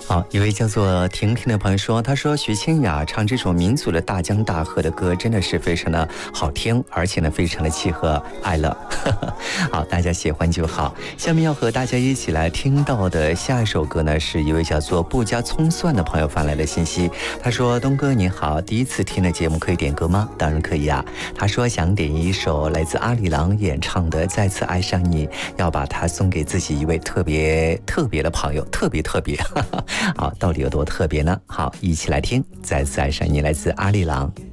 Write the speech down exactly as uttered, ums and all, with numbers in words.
好，一位叫做婷婷的朋友说，他说徐千雅唱这首民族的大江大河的歌真的是非常的好听，而且呢非常的契合爱乐。好，大家喜欢就好。下面要和大家一起来听到的下一首歌呢，是一位叫做不加葱蒜的朋友发来的信息。他说，东哥你好，第一次听的节目可以点歌吗？当然可以啊。他说想点一首来自阿里郎演唱的再次爱上你，要把它送给自己一位特别特别的朋友，特别特别好，到底有多特别呢？好，一起来听再次爱上你，来自阿里郎。